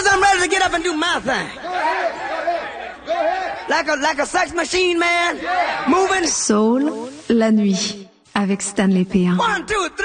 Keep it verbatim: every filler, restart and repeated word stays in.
Cause I'm ready to get up and do my thing. Like a, like a sex machine, man. Moving. Soul, la nuit, avec Stanley P un. One, two, three.